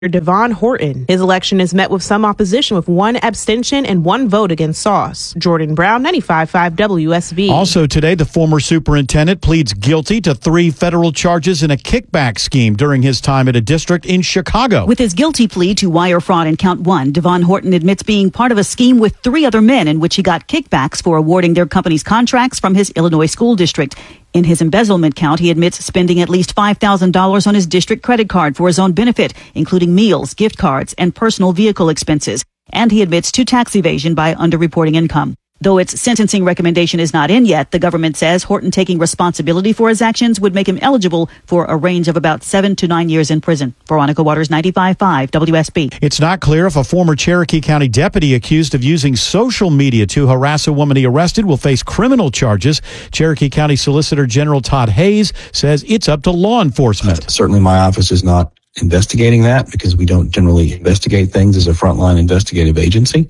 Devon Horton. His election is met with some opposition, with one abstention and one vote against Sauce. Jordan Brown, 95.5 WSB. Also today, the former superintendent pleads guilty to 3 federal charges in a kickback scheme during his time at a district in Chicago. With his guilty plea to wire fraud in count 1, Devon Horton admits being part of a scheme with 3 other men in which he got kickbacks for awarding their company's contracts from his Illinois school district. In his embezzlement count, he admits spending at least $5,000 on his district credit card for his own benefit, including meals, gift cards, and personal vehicle expenses. And he admits to tax evasion by underreporting income. Though its sentencing recommendation is not in yet, the government says Horton taking responsibility for his actions would make him eligible for a range of about 7 to 9 years in prison. Veronica Waters, 95.5 WSB. It's not clear if a former Cherokee County deputy accused of using social media to harass a woman he arrested will face criminal charges. Cherokee County Solicitor General Todd Hayes says it's up to law enforcement. Certainly my office is not investigating that because we don't generally investigate things as a frontline investigative agency.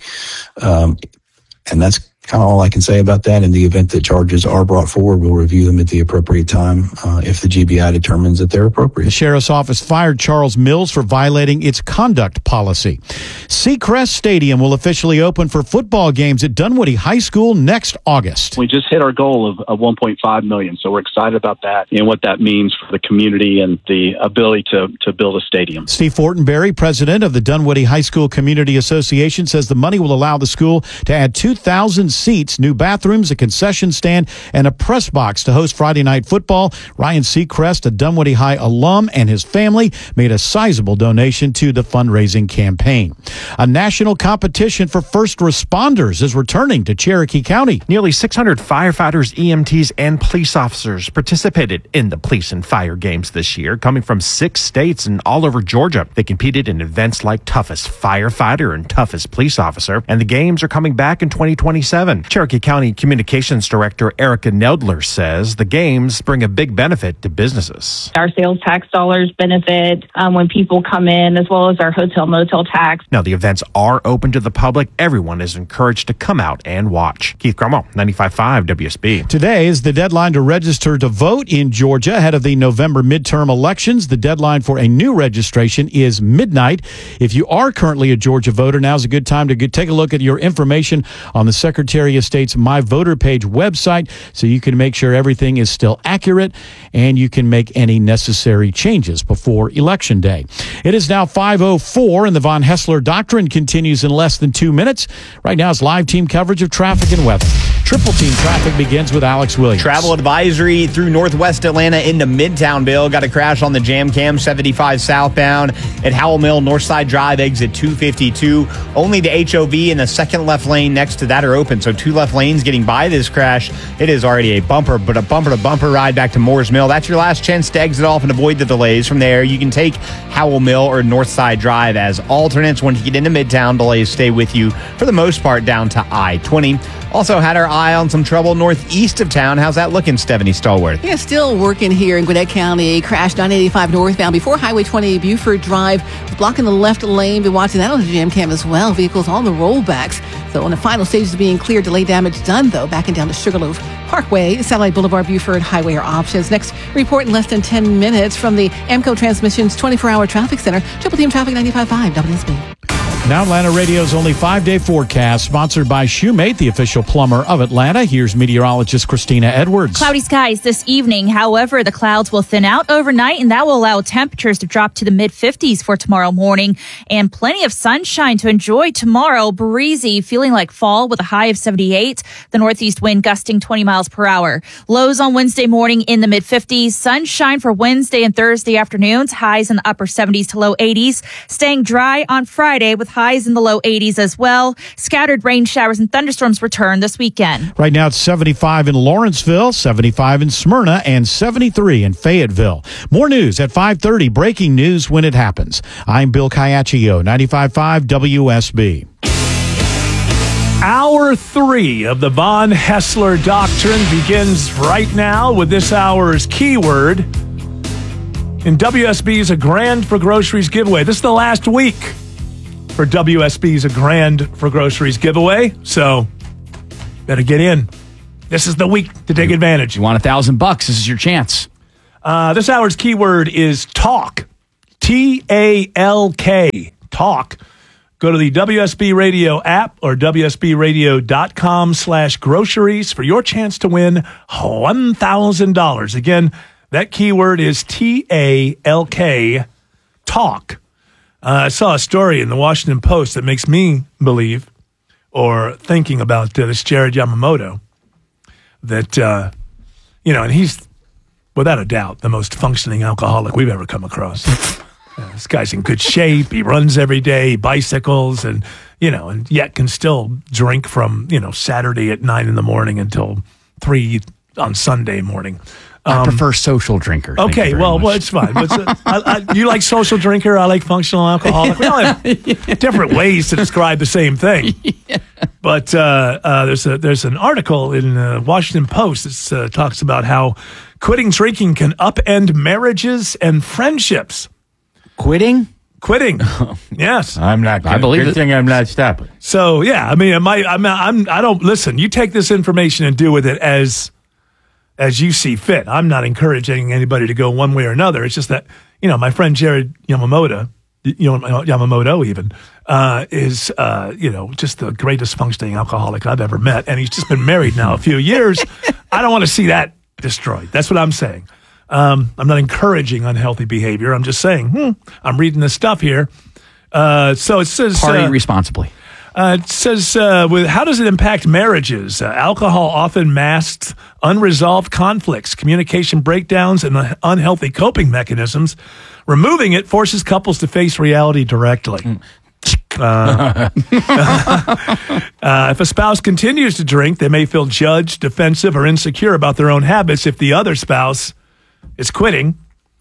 And that's kind of all I can say about that. In the event that charges are brought forward, we'll review them at the appropriate time if the GBI determines that they're appropriate. The sheriff's office fired Charles Mills for violating its conduct policy. Seacrest Stadium will officially open for football games at Dunwoody High School next August. We just hit our goal of $1.5 million, so we're excited about that and what that means for the community and the ability to build a stadium. Steve Fortenberry, president of the Dunwoody High School Community Association, says the money will allow the school to add 2,000 seats, new bathrooms, a concession stand, and a press box to host Friday Night Football. Ryan Seacrest, a Dunwoody High alum, and his family made a sizable donation to the fundraising campaign. A national competition for first responders is returning to Cherokee County. Nearly 600 firefighters, EMTs, and police officers participated in the Police and Fire Games this year, coming from 6 states and all over Georgia. They competed in events like Toughest Firefighter and Toughest Police Officer, and the games are coming back in 2027. Cherokee County Communications Director Erica Neldler says the games bring a big benefit to businesses. Our sales tax dollars benefit when people come in, as well as our hotel motel tax. Now, the events are open to the public. Everyone is encouraged to come out and watch. Keith Cromwell, 95.5 WSB. Today is the deadline to register to vote in Georgia ahead of the November midterm elections. The deadline for a new registration is midnight. If you are currently a Georgia voter, now's a good time to take a look at your information on the Secretary of State's My Voter Page website so you can make sure everything is still accurate and you can make any necessary changes before Election Day. It is now 5:04 and the Von Hessler Doctrine continues in less than 2 minutes. Right now is live team coverage of traffic and weather. Triple team traffic begins with Alex Williams. Travel advisory through northwest Atlanta into Midtown, Bill. Got a crash on the Jam Cam 75 southbound at Howell Mill, Northside Drive, exit 252. Only the HOV and the second left lane next to that are open. So 2 left lanes getting by this crash. It is already a bumper-to-bumper ride back to Moores Mill. That's your last chance to exit off and avoid the delays. From there, you can take Howell Mill or Northside Drive as alternates. Once you get into Midtown, delays stay with you for the most part down to I-20. Also had our eye on some trouble northeast of town. How's that looking, Stephanie Stallworth? Yeah, still working here in Gwinnett County. Crash 985 northbound before Highway 20 Buford Drive. Blocking the left lane. Been watching that on the Jam Cam as well. Vehicles on the rollbacks. So on the final stages of being cleared, delay damage done, though. Backing down to Sugarloaf Parkway, Satellite Boulevard, Buford Highway are options. Next report in less than 10 minutes from the AMCO Transmissions 24-hour traffic center. Triple Team Traffic 95.5 WSB. Now Atlanta Radio's only 5-day forecast, sponsored by Shoemate, the official plumber of Atlanta. Here's meteorologist Christina Edwards. Cloudy skies this evening. However, the clouds will thin out overnight, and that will allow temperatures to drop to the mid-50s for tomorrow morning. And plenty of sunshine to enjoy tomorrow. Breezy, feeling like fall with a high of 78. The northeast wind gusting 20 miles per hour. Lows on Wednesday morning in the mid-50s. Sunshine for Wednesday and Thursday afternoons. Highs in the upper 70s to low 80s. Staying dry on Friday with highs in the low 80s as well. Scattered rain showers and thunderstorms return this weekend. Right now it's 75 in Lawrenceville, 75 in Smyrna, and 73 in Fayetteville. More news at 5:30. Breaking news when it happens. I'm Bill Caiaccio, 95.5 WSB. Hour 3 of the Von Hessler Doctrine begins right now with this hour's keyword. In WSB's A Grand for Groceries giveaway. This is the last week for WSB's A Grand for Groceries giveaway, so better get in. This is the week to take advantage. You want $1,000? This is your chance. This hour's keyword is talk. TALK, talk. Go to the WSB Radio app or WSBRadio.com/groceries for your chance to win $1,000. Again, that keyword is TALK, talk. I saw a story in the Washington Post that makes me believe, or thinking about this Jared Yamamoto, that, and he's, without a doubt, the most functioning alcoholic we've ever come across. This guy's in good shape. He runs every day, he bicycles, and yet can still drink from, Saturday at 9 a.m. until 3 on Sunday morning. I prefer social drinker. Okay, well, it's fine. You like social drinker, I like functional alcoholic. We all have different ways to describe the same thing. Yeah. But there's an article in Washington Post that talks about how quitting drinking can upend marriages and friendships. Quitting? Yes. I'm not. I believe it. I'm not stopping. So yeah, I mean, I don't listen. You take this information and do with it as you see fit. I'm not encouraging anybody to go one way or another. It's just that, my friend Jared Yamamoto even, is, just the greatest functioning alcoholic I've ever met. And he's just been married now a few years. I don't want to see that destroyed. That's what I'm saying. I'm not encouraging unhealthy behavior. I'm just saying, I'm reading this stuff here. So it says... Party responsibly. It says, how does it impact marriages? Alcohol often masks unresolved conflicts, communication breakdowns, and unhealthy coping mechanisms. Removing it forces couples to face reality directly. If a spouse continues to drink, they may feel judged, defensive, or insecure about their own habits if the other spouse is quitting.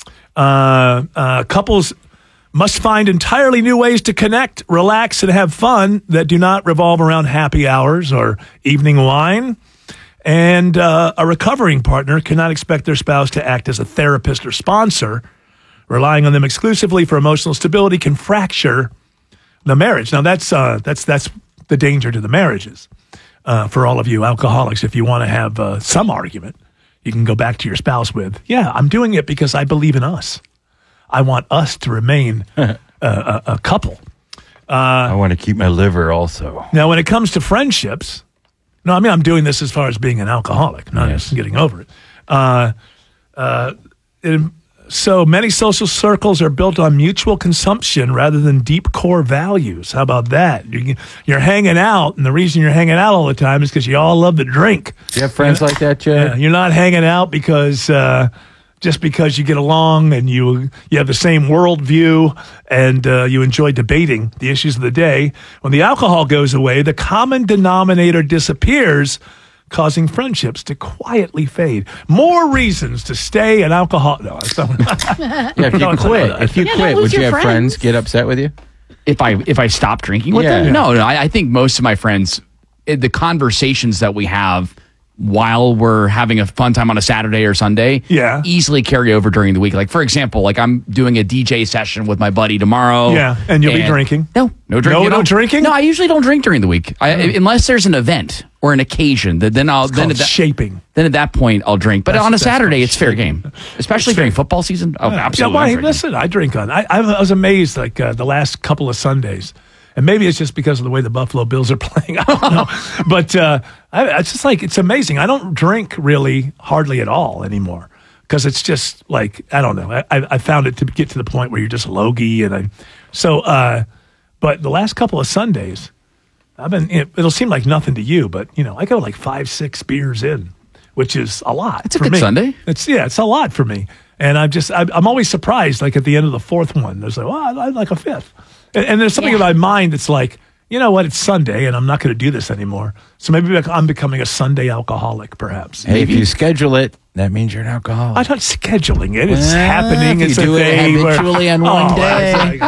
Couples must find entirely new ways to connect, relax, and have fun that do not revolve around happy hours or evening wine. And a recovering partner cannot expect their spouse to act as a therapist or sponsor. Relying on them exclusively for emotional stability can fracture the marriage. Now, that's the danger to the marriages. For all of you alcoholics, if you want to have some argument, you can go back to your spouse with, I'm doing it because I believe in us. I want us to remain a couple. I want to keep my liver also. Now, when it comes to friendships, I'm doing this as far as being an alcoholic, not just getting over it. So many social circles are built on mutual consumption rather than deep core values. How about that? You're hanging out, and the reason you're hanging out all the time is because you all love to drink. You have friends like that, Jay? Yeah, you're not hanging out because... just because you get along and you have the same worldview and you enjoy debating the issues of the day. When the alcohol goes away, the common denominator disappears, causing friendships to quietly fade. More reasons to stay an alcoholic. No, if you quit, would you have friends get upset with you? If I stop drinking with them? No, I think most of my friends, the conversations that we have while we're having a fun time on a Saturday or Sunday, easily carry over during the week. Like, for example, I'm doing a DJ session with my buddy tomorrow. Yeah, and you'll be drinking? No drinking. No drinking? No, I usually don't drink during the week. Unless there's an event or an occasion, then I'll... shaping. Then at that point, I'll drink. But on a Saturday, it's fair game. Especially during football season. Oh, absolutely. Listen, I drink on... I was amazed, the last couple of Sundays. And maybe it's just because of the way the Buffalo Bills are playing. I don't know. But it's just it's amazing. I don't drink really hardly at all anymore because it's just I don't know. I found it to get to the point where you're just logy. But the last couple of Sundays, it'll seem like nothing to you, but, I go 5-6 beers in, which is a lot. It's a good Sunday. It's a lot for me. And I'm always surprised, at the end of the fourth one, there's I'd like a fifth. And there's something in my mind that's you know what, it's Sunday and I'm not going to do this anymore. So maybe I'm becoming a Sunday alcoholic, perhaps. Hey, if you schedule it, that means you're an alcoholic. I'm not scheduling it. It's happening. It's a day. Habitually on one day.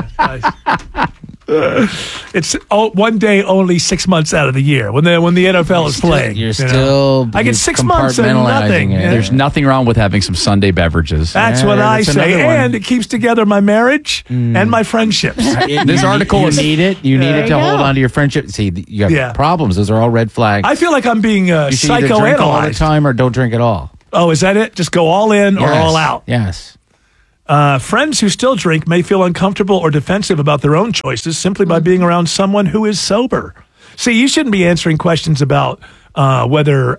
It's one day only 6 months out of the year when the NFL is playing. You're still I get 6 months and nothing. There's nothing wrong with having some Sunday beverages. That's what I say. And it keeps together my marriage and my friendships. This article is... You need it to hold on to your friendship. See, you have problems. Those are all red flags. I feel like I'm being psychoanalyzed. You either drink all the time or don't drink at all. Oh, is that it? Just go all in or all out? Yes. Friends who still drink may feel uncomfortable or defensive about their own choices simply by being around someone who is sober. See, you shouldn't be answering questions about whether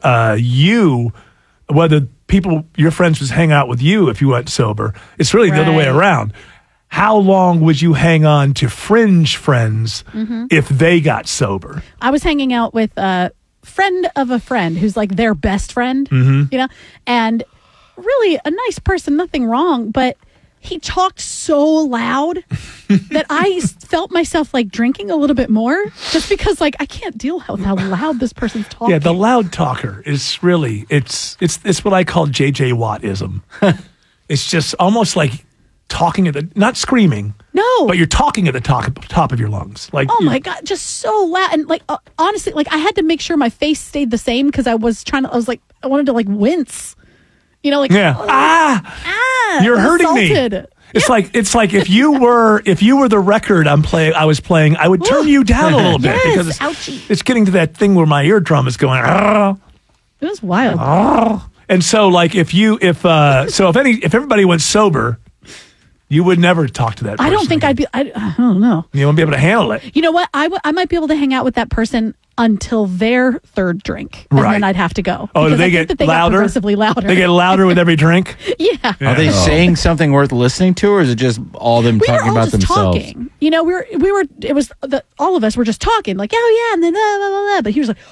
people, your friends, would hang out with you if you went sober. It's really the other way around. How long would you hang on to fringe friends if they got sober? I was hanging out with a friend of a friend who's like their best friend, and really a nice person, nothing wrong, but he talked so loud that I felt myself like drinking a little bit more just because like I can't deal with how loud this person's talking. Yeah, the loud talker is really, it's what I call JJ Wattism. It's just almost like talking not screaming. No. But you're talking at the top of your lungs. Like, oh my God, just so loud. And like, honestly, like I had to make sure my face stayed the same because I wanted to like wince. You know, like, you're hurting me. It's like if you were the record I was playing, I would turn you down a little bit because it's getting to that thing where my eardrum is going. It was wild. And so like if everybody went sober, you would never talk to that person. I don't think again. I don't know. You won't be able to handle it. You know what? I might be able to hang out with that person until their third drink, and then I'd have to go. Oh, do they get louder? Get progressively louder. They get louder with every drink? Yeah. Are they saying something worth listening to, or is it just all them talking about themselves? Talking. You know, all of us were just talking, like, oh yeah, and then blah, blah, blah, blah. But he was like,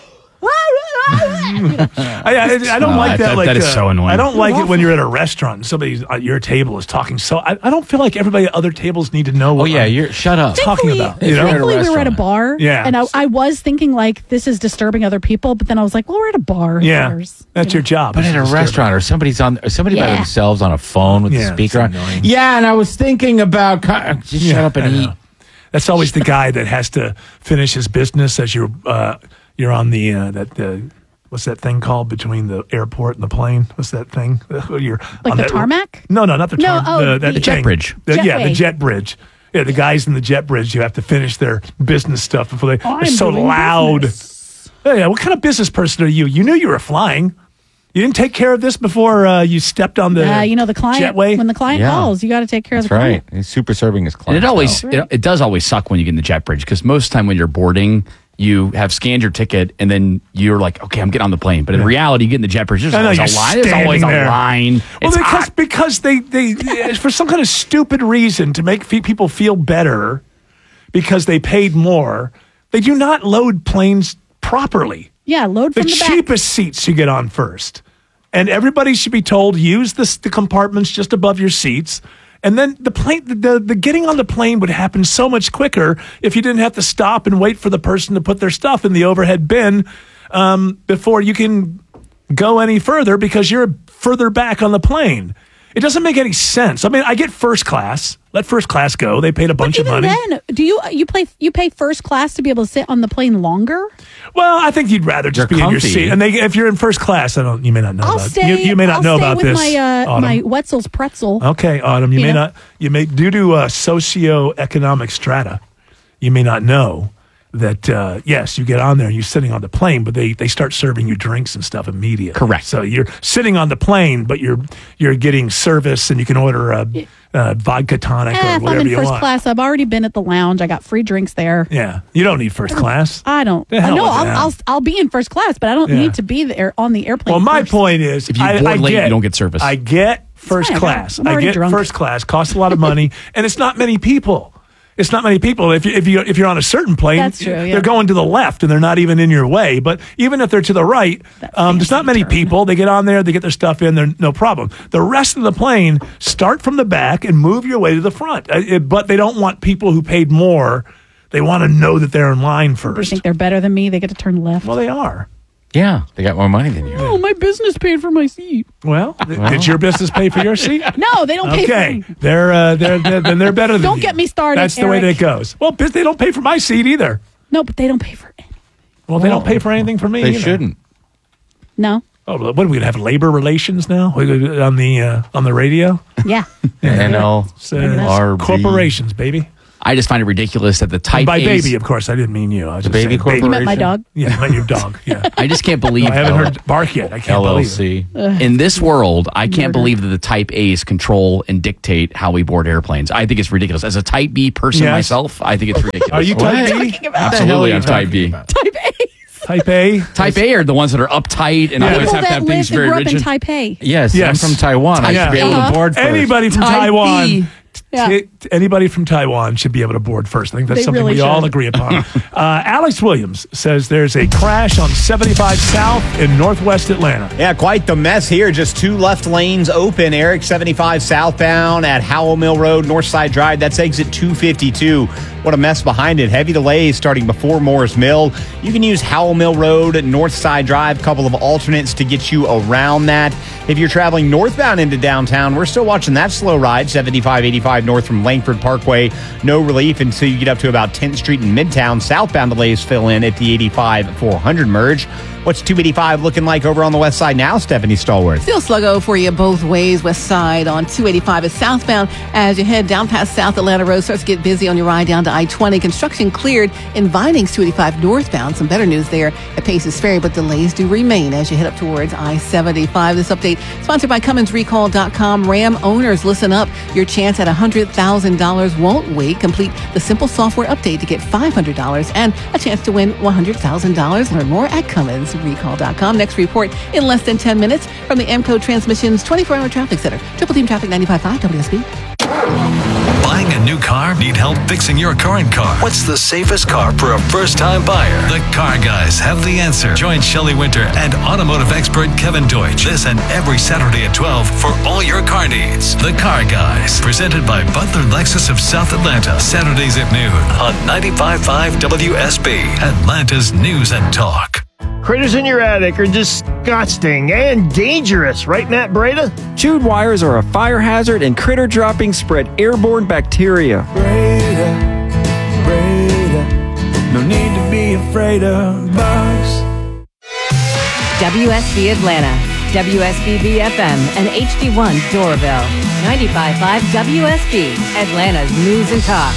I don't like that. That is so annoying. I don't like it when you're at a restaurant and somebody at your table is talking. So I don't feel like everybody at other tables need to know what shut up. Talking about. Thankfully, we were at a bar. Yeah. And I was thinking, like, this is disturbing other people. But then I was like, well, we're at a bar. Yeah. That's your job. But at a restaurant, or somebody by themselves on a phone with the speaker on. Yeah, and I was thinking about. Just shut up and eat. That's always the guy that has to finish his business as you're on the what's that thing called between the airport and the plane? What's that thing? You're like on the tarmac? No, not the tarmac. The jet bridge. The jet bridge. Yeah, the guys in the jet bridge, you have to finish their business stuff before they're so loud. Oh, yeah, what kind of business person are you? You knew you were flying. You didn't take care of this before you stepped on the the client jetway? When the client calls, you got to take care of the client. Right. He's super serving his client. And it does always suck when you get in the jet bridge because most of the time when you're boarding, you have scanned your ticket and then you're like, okay, I'm getting on the plane. But in reality, you get in the jet bridge, there's always a line. There's always a line. Well, because they for some kind of stupid reason to make people feel better because they paid more, they do not load planes properly. Yeah, load from the back. The cheapest seats you get on first. And everybody should be told, use the compartments just above your seats. And then the getting on the plane would happen so much quicker if you didn't have to stop and wait for the person to put their stuff in the overhead bin before you can go any further because you're further back on the plane. It doesn't make any sense. I mean, I get first class. Let first class go. They paid a bunch of money. Then, do you pay first class to be able to sit on the plane longer? Well, I think you'd rather just be in your seat. And if you're in first class, you may not know about this. You may not know about this. My Wetzel's pretzel. Okay, Autumn. You may not. You may due to socioeconomic strata. You may not know that yes, you get on there and you're sitting on the plane, but they start serving you drinks and stuff immediately. Correct. So you're sitting on the plane, but you're getting service and you can order a vodka tonic or whatever you want. If I'm in first class, I've already been at the lounge. I got free drinks there. Yeah, you don't need first class. I don't. No, I'll be in first class, but I don't need to be there on the airplane. Well, my point is, if you board late, you don't get service. I get first class. I get drunk. First class. Costs a lot of money, and it's not many people. It's not many people. If you're on a certain plane, that's true, they're going to the left and they're not even in your way. But even if they're to the right, there's not many people. They get on there, they get their stuff in, they're no problem. The rest of the plane, start from the back and move your way to the front. But they don't want people who paid more. They want to know that they're in line first. People think they're better than me. They get to turn left. Well, they are. Yeah, they got more money than you. Oh, my business paid for my seat. Well, did your business pay for your seat? No, they don't pay for me. They're better than Don't you. get me started, That's the way that goes. Well, they don't pay for my seat either. No, but they don't pay for it. Well, they don't pay for anything for me. They shouldn't. No. Oh, what are we gonna have labor relations now on the radio? Yeah. NLRB. Corporations, baby. I just find it ridiculous that the Type And by A's, baby, of course, I didn't mean you. I was The just baby saying corporation? You meant my dog? Yeah, I meant your dog. Yeah. I just can't believe I haven't heard bark yet. I can't believe it. In this world, I can't believe that the Type A's control and dictate how we board airplanes. I think it's ridiculous. As a Type B person myself, I think it's ridiculous. Are you Type B? Absolutely, I'm Type B. Type A? Type A are the ones that are uptight and always have to have things very rigid. Taipei. Yes, I'm from Taiwan. I should be able to board first. Anybody from Type Taiwan. B. Yeah. Anybody from Taiwan should be able to board first. I think that's They something really we all should. agree upon. Alex Williams says there's a crash on 75 South in northwest Atlanta. Yeah, quite the mess here. Just 2 left lanes open. Eric 75 southbound at Howell Mill Road, Northside Drive. That's exit 252. What a mess behind it. Heavy delays starting before Morris Mill. You can use Howell Mill Road at Northside Drive. A couple of alternates to get you around that. If you're traveling northbound into downtown, we're still watching that slow ride. 75-85 north from Langford Parkway. No relief until you get up to about 10th Street in Midtown. Southbound delays fill in at the 85-400 merge. What's 285 looking like over on the west side now, Stephanie Stallworth? Still sluggo for you both ways. West side on 285 is southbound. As you head down past South Atlanta Road, starts to get busy on your ride down to I-20. Construction cleared in Vinings 285 northbound. Some better news there at Paces Ferry, but delays do remain as you head up towards I-75. This update sponsored by CumminsRecall.com. Ram owners, listen up. Your chance at $100,000 won't wait. Complete the simple software update to get $500 and a chance to win $100,000. Learn more at CumminsRecall.com. Next report in less than 10 minutes from the AMCO Transmissions 24-hour traffic center. Triple Team Traffic 95.5 WSB. Buying a new car? Need help fixing your current car? What's the safest car for a first-time buyer? The Car Guys have the answer. Join Shelley Winter and automotive expert Kevin Deutsch this and every Saturday at 12 for all your car needs. The Car Guys, presented by Butler Lexus of South Atlanta. Saturdays at noon on 95.5 WSB, Atlanta's News and Talk. Critters in your attic are disgusting and dangerous, right, Matt Breda? Chewed wires are a fire hazard, and critter droppings spread airborne bacteria. Breda, no need to be afraid of bugs. WSB Atlanta, WSBB FM, and HD1 Doraville. 95.5 WSB, Atlanta's News and Talk.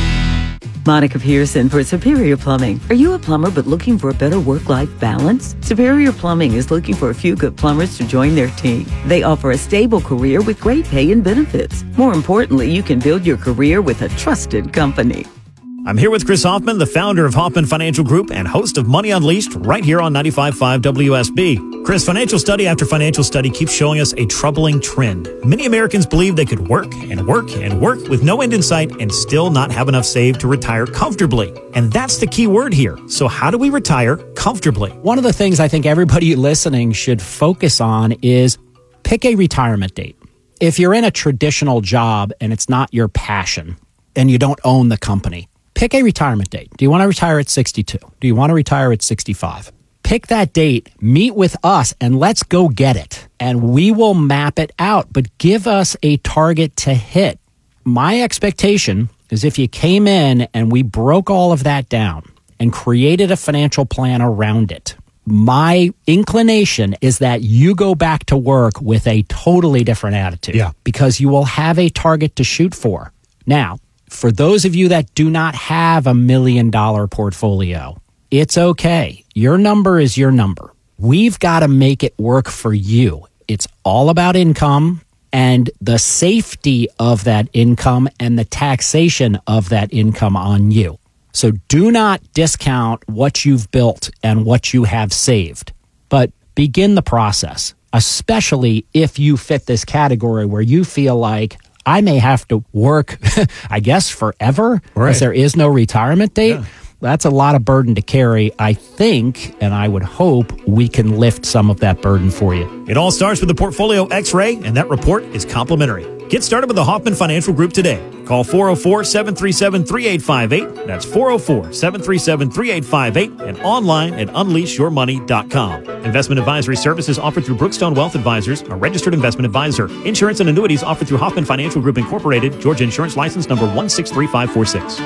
Monica Pearson for Superior Plumbing. Are you a plumber but looking for a better work-life balance? Superior Plumbing is looking for a few good plumbers to join their team. They offer a stable career with great pay and benefits. More importantly, you can build your career with a trusted company. I'm here with Chris Hoffman, the founder of Hoffman Financial Group and host of Money Unleashed right here on 95.5 WSB. Chris, financial study after financial study keeps showing us a troubling trend. Many Americans believe they could work and work and work with no end in sight and still not have enough saved to retire comfortably. And that's the key word here. So how do we retire comfortably? One of the things I think everybody listening should focus on is pick a retirement date. If you're in a traditional job and it's not your passion and you don't own the company, pick a retirement date. Do you want to retire at 62? Do you want to retire at 65? Pick that date, meet with us, and let's go get it. And we will map it out, but give us a target to hit. My expectation is if you came in and we broke all of that down and created a financial plan around it, my inclination is that you go back to work with a totally different attitude. Yeah. Because you will have a target to shoot for. Now, for those of you that do not have $1 million portfolio, it's okay. Your number is your number. We've got to make it work for you. It's all about income and the safety of that income and the taxation of that income on you. So do not discount what you've built and what you have saved, but begin the process, especially if you fit this category where you feel like I may have to work, I guess, forever, because there is no retirement date. Yeah. That's a lot of burden to carry. I think, and I would hope, we can lift some of that burden for you. It all starts with the Portfolio X-Ray, and that report is complimentary. Get started with the Hoffman Financial Group today. Call 404-737-3858. That's 404-737-3858 and online at unleashyourmoney.com. Investment advisory services offered through Brookstone Wealth Advisors, a registered investment advisor. Insurance and annuities offered through Hoffman Financial Group Incorporated, Georgia Insurance License number 163546.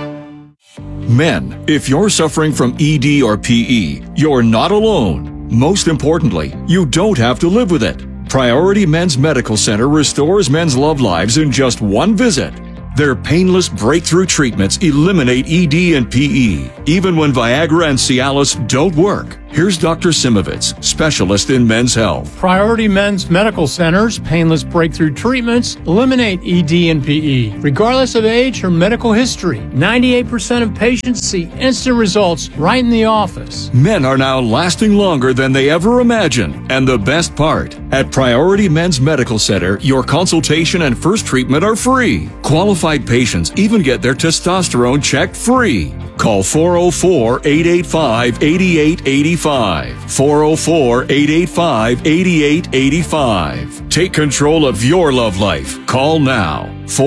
Men, if you're suffering from ED or PE, you're not alone. Most importantly, you don't have to live with it. Priority Men's Medical Center restores men's love lives in just one visit. Their painless breakthrough treatments eliminate ED and PE, even when Viagra and Cialis don't work. Here's Dr. Simovitz, specialist in men's health. Priority Men's Medical Center's painless breakthrough treatments eliminate ED and PE, regardless of age or medical history. 98% of patients see instant results right in the office. Men are now lasting longer than they ever imagined. And the best part, at Priority Men's Medical Center, your consultation and first treatment are free. Qualified patients even get their testosterone checked free. Call 404-885-8885. 404-885-8885. Take control of your love life. Call now.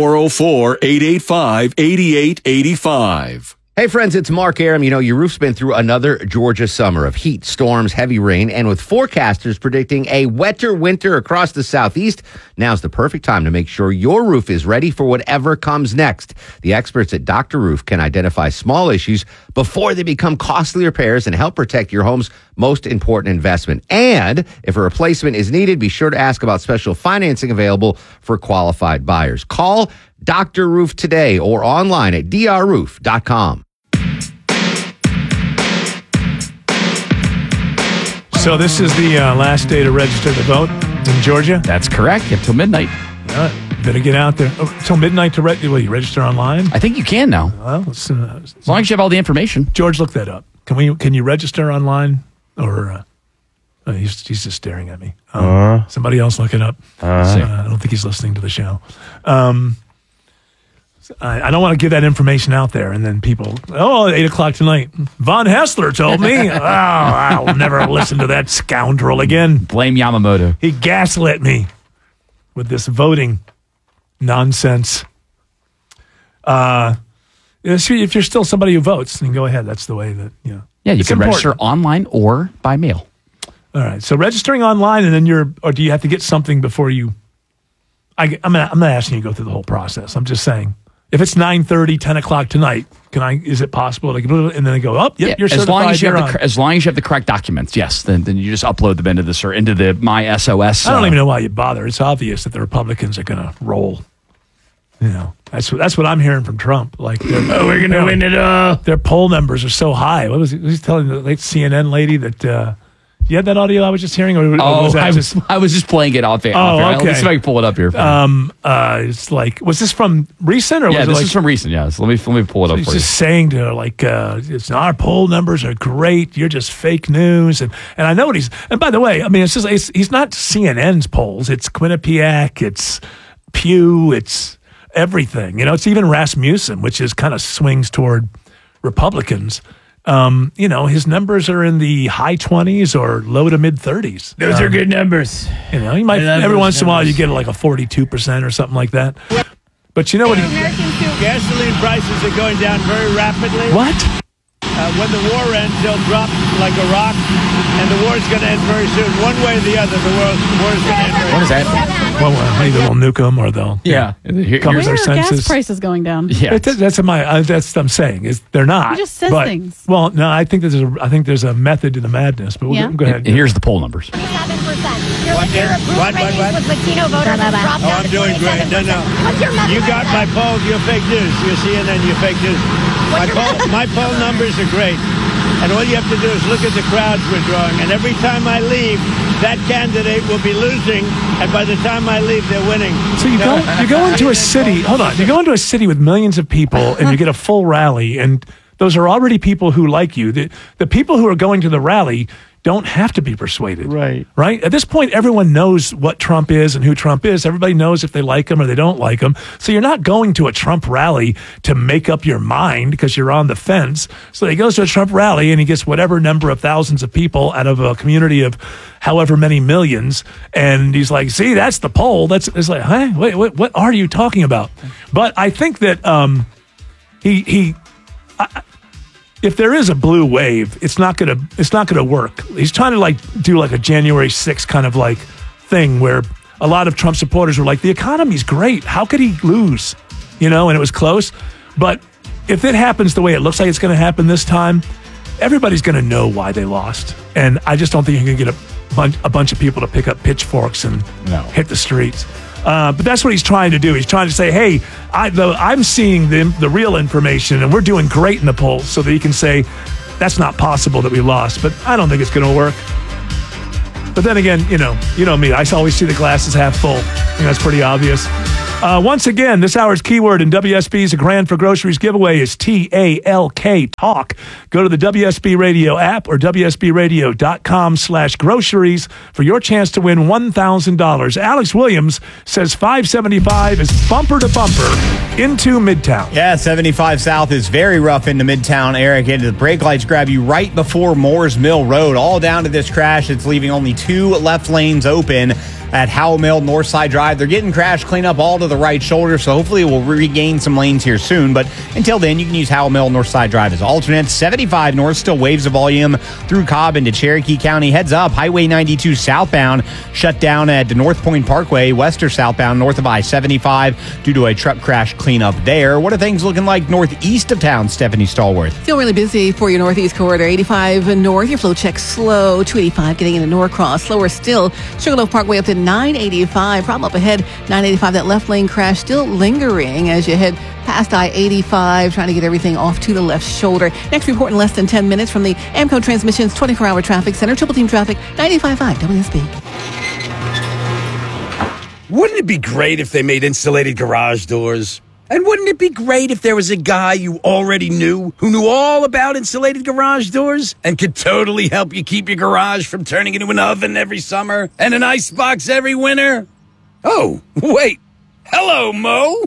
404-885-8885. Hey friends, it's Mark Aram. You know, your roof's been through another Georgia summer of heat, storms, heavy rain, and with forecasters predicting a wetter winter across the southeast, now's the perfect time to make sure your roof is ready for whatever comes next. The experts at Dr. Roof can identify small issues before they become costly repairs and help protect your home's most important investment. And if a replacement is needed, be sure to ask about special financing available for qualified buyers. Call Dr. Roof today or online at drroof.com. So this is the last day to register to vote in Georgia? That's correct. Until midnight. Better get out there. Until midnight to you register online? I think you can now. Well, as long as you have all the information. George, look that up. Can you register online? Or he's just staring at me. Somebody else look it up. I don't think he's listening to the show. I don't want to give that information out there, and then people, 8 o'clock tonight, Von Hessler told me. I'll never listen to that scoundrel again. Blame Yamamoto. He gaslit me with this voting nonsense. If you're still somebody who votes, then go ahead. That's the way that, Yeah, you can register online or by mail. All right, so registering online, and then or do you have to get something before you? I'm not asking you to go through the whole process. I'm just saying. If it's 9:30, 10 o'clock tonight, is it possible to and then they go, you're certified. As long as you have the correct documents, yes. Then you just upload them into the My SOS. I don't even know why you bother. It's obvious that the Republicans are going to roll. You know, that's what I'm hearing from Trump. Like, we're going to win it all. Their poll numbers are so high. What was he? He's telling the late CNN lady that. You had that audio I was just hearing? Or I was just playing it off air. Okay. Let's see if I can pull it up here. It's like, was this from recent? Or yeah, was this is from recent, yeah. So let me pull it up for you. He's just saying to her, like, our poll numbers are great. You're just fake news. And I know what and by the way, I mean, he's not CNN's polls. It's Quinnipiac. It's Pew. It's everything. You know, it's even Rasmussen, which is kind of swings toward Republicans. His numbers are in the high 20s or low to mid 30s. Those are good numbers. You know, you might every once in a while you get like a 42% or something like that. But you know what? Gasoline prices are going down very rapidly. What? When the war ends, they'll drop like a rock, and the war's going to end very soon. One way or the other, the war's going to end very soon. What is that? Well, either they'll nuke them or they'll come to their senses. Gas prices going down. Yeah, that's what I'm saying. Is they're not. He just says things. Well, no, I think there's a method to the madness. But we'll go ahead. And here's the poll numbers. 7%. Your approval ratings with Latino voters have dropped down I'm doing great. No. What's your method? You got my polls. You're fake news. You're CNN. You're fake news. My poll numbers are great. And all you have to do is look at the crowds we're drawing. And every time I leave, that candidate will be losing. And by the time I leave, they're winning. So you go into a city. Hold on. You go into a city with millions of people, and you get a full rally, and those are already people who like you. The people who are going to the rally don't have to be persuaded. Right? At this point, everyone knows what Trump is and who Trump is. Everybody knows if they like him or they don't like him. So you're not going to a Trump rally to make up your mind because you're on the fence. So he goes to a Trump rally and he gets whatever number of thousands of people out of a community of however many millions. And he's like, see, that's the poll. It's like, huh? Wait, what are you talking about? But I think that if there is a blue wave, it's not gonna work. He's trying to do a January 6th kind of thing where a lot of Trump supporters were like, the economy's great. How could he lose? And it was close. But if it happens the way it looks like it's going to happen this time, everybody's going to know why they lost. And I just don't think you can get a bunch of people to pick up pitchforks and hit the streets. But that's what he's trying to do. He's trying to say, hey, I'm seeing the real information, and we're doing great in the polls, so that he can say, that's not possible that we lost. But I don't think it's going to work. But then again, you know me. I always see the glasses half full. That's pretty obvious. Once again, this hour's keyword in WSB's A Grand for Groceries giveaway is TALK, talk. Go to the WSB Radio app or WSBradio.com/groceries for your chance to win $1,000. Alex Williams says 575 is bumper to bumper into Midtown. Yeah, 75 South is very rough into Midtown, Eric. And the brake lights grab you right before Moores Mill Road, all down to this crash. It's leaving only 2 left lanes open at Howell Mill Northside Drive. They're getting crash cleanup all to the right shoulder, so hopefully we'll regain some lanes here soon. But until then, you can use Howell Mill Northside Drive as alternate. 75 North still waves of volume through Cobb into Cherokee County. Heads up, Highway 92 southbound shut down at the North Point Parkway, west or southbound north of I-75 due to a truck crash cleanup there. What are things looking like northeast of town, Stephanie Stallworth? Still really busy for your northeast corridor. 85 north, your flow check slow. 285 getting into Norcross. Slower still. Sugarloaf Parkway up to 985. Problem up ahead, 985. That left lane crash still lingering as you head past I-85, trying to get everything off to the left shoulder. Next report in less than 10 minutes from the AMCO Transmissions 24-hour traffic center. Triple team traffic, 95.5 WSB. Wouldn't it be great if they made insulated garage doors? And wouldn't it be great if there was a guy you already knew who knew all about insulated garage doors and could totally help you keep your garage from turning into an oven every summer and an icebox every winter? Oh, wait. Hello, Mo.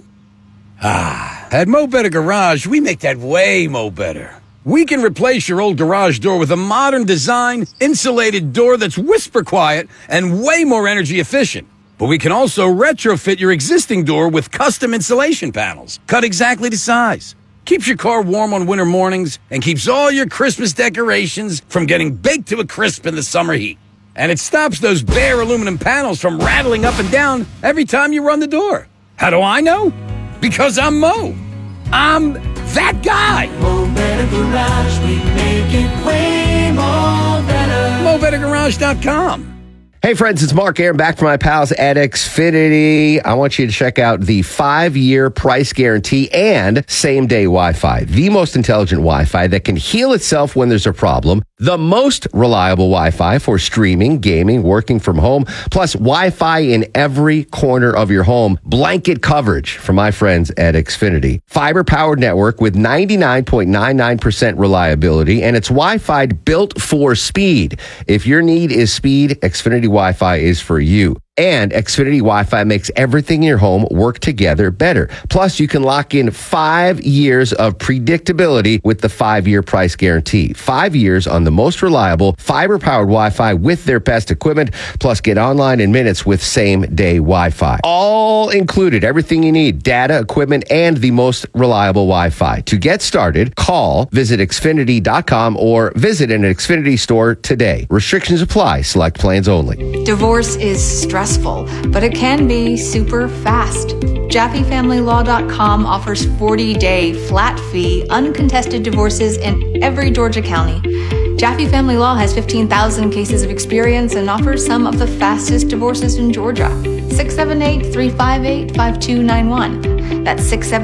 At Mo Better Garage, we make that way Mo Better. We can replace your old garage door with a modern design, insulated door that's whisper quiet and way more energy efficient. But we can also retrofit your existing door with custom insulation panels, cut exactly to size. Keeps your car warm on winter mornings and keeps all your Christmas decorations from getting baked to a crisp in the summer heat. And it stops those bare aluminum panels from rattling up and down every time you run the door. How do I know? Because I'm Mo. I'm that guy. Mo Better Garage, we make it way more better. MoBetterGarage.com. Hey friends, it's Mark Aaron back from my pals at Xfinity. I want you to check out the 5-year price guarantee and same-day Wi-Fi. The most intelligent Wi-Fi that can heal itself when there's a problem. The most reliable Wi-Fi for streaming, gaming, working from home. Plus Wi-Fi in every corner of your home. Blanket coverage from my friends at Xfinity. Fiber-powered network with 99.99% reliability. And it's Wi-Fi built for speed. If your need is speed, Xfinity Wi-Fi is for you. And Xfinity Wi-Fi makes everything in your home work together better. Plus, you can lock in 5 years of predictability with the 5-year price guarantee. 5 years on the most reliable fiber-powered Wi-Fi with their best equipment. Plus, get online in minutes with same-day Wi-Fi. All included, everything you need, data, equipment, and the most reliable Wi-Fi. To get started, visit Xfinity.com or visit an Xfinity store today. Restrictions apply. Select plans only. Divorce is stressful, but it can be super fast. JaffeeFamilyLaw.com offers 40-day flat fee uncontested divorces in every Georgia county. Jaffe Family Law has 15,000 cases of experience and offers some of the fastest divorces in Georgia. 678-358-5291. That's